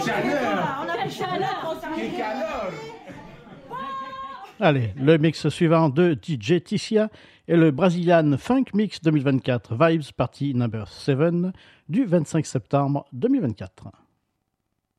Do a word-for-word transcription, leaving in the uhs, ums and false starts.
chaleur! On a la chaleur. Quelle chaleur! Allez, le mix suivant de D J Ticia est le Brazilian Funk Mix deux mille vingt-quatre Vibes Party Number sept du vingt-cinq septembre deux mille vingt-quatre.